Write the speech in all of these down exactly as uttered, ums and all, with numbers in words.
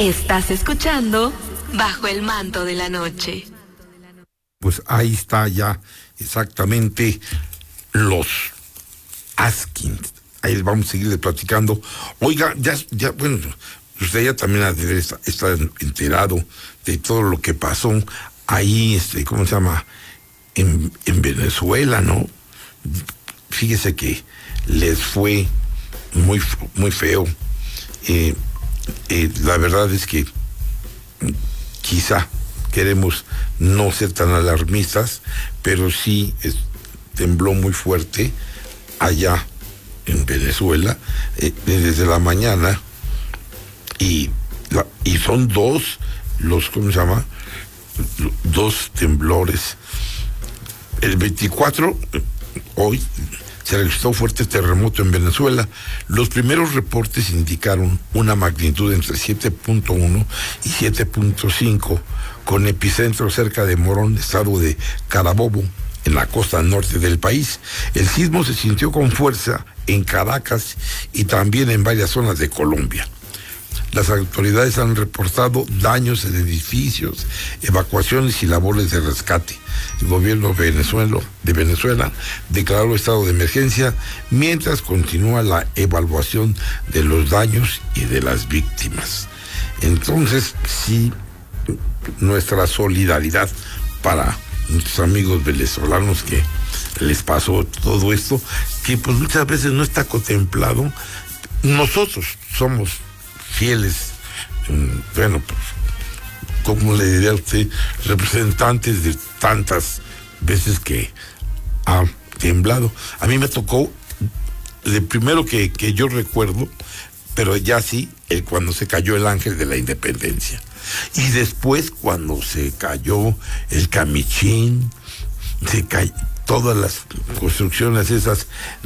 Estás escuchando Bajo el Manto de la Noche. Pues ahí está ya exactamente los Askins. Ahí vamos a seguirle platicando. Oiga, ya, ya, bueno, usted ya también ha de haber estado enterado de todo lo que pasó ahí, este, ¿cómo se llama? En, en Venezuela, ¿no? Fíjese que les fue muy, muy feo. Eh, eh, la verdad es que quizá queremos no ser tan alarmistas, pero sí es, tembló muy fuerte allá en Venezuela eh, desde la mañana y, la, y son dos los, ¿cómo se llama? Dos temblores. El veinticuatro, hoy, se registró fuerte terremoto en Venezuela. Los primeros reportes indicaron una magnitud entre siete punto uno y siete punto cinco, con epicentro cerca de Morón, estado de Carabobo, en la costa norte del país. El sismo se sintió con fuerza en Caracas y también en varias zonas de Colombia. Las autoridades han reportado daños en edificios, evacuaciones y labores de rescate. El gobierno de Venezuela, de Venezuela declaró estado de emergencia mientras continúa la evaluación de los daños y de las víctimas. Entonces, sí, nuestra solidaridad para nuestros amigos venezolanos que les pasó todo esto, que pues muchas veces no está contemplado. Nosotros somos fieles, bueno, pues, como le diría a usted, representantes de tantas veces que ha temblado. A mí me tocó, de primero que, que yo recuerdo, pero ya sí, el, cuando se cayó el Ángel de la Independencia. Y después cuando se cayó el Camichín, se cayó, todas las construcciones esas,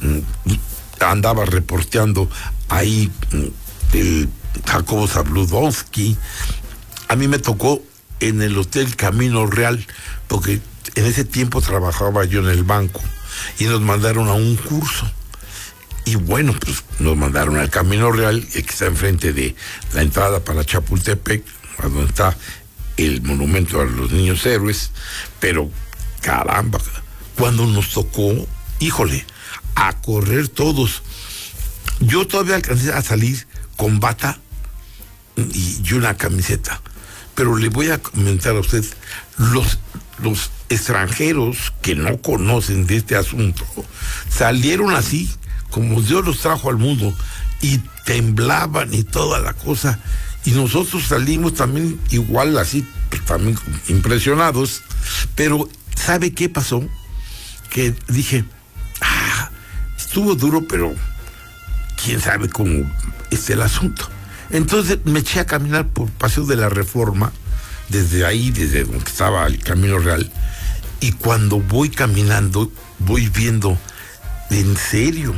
andaba reporteando ahí el Jacobo Zabludowski. A mí me tocó en el Hotel Camino Real, porque en ese tiempo trabajaba yo en el banco y nos mandaron a un curso. Y bueno, pues nos mandaron al Camino Real, que está enfrente de la entrada para Chapultepec, donde está el monumento a los niños héroes. Pero caramba, cuando nos tocó, híjole, a correr todos. Yo todavía alcancé a salir con bata y, y una camiseta. Pero le voy a comentar a usted, los, los extranjeros que no conocen de este asunto salieron así, como Dios los trajo al mundo, y temblaban y toda la cosa. Y nosotros salimos también igual así, también impresionados. Pero ¿sabe qué pasó? Que dije, ah, estuvo duro, pero quién sabe cómo es el asunto. Entonces me eché a caminar por Paseo de la Reforma, desde ahí, desde donde estaba el Camino Real, y cuando voy caminando, voy viendo, en serio,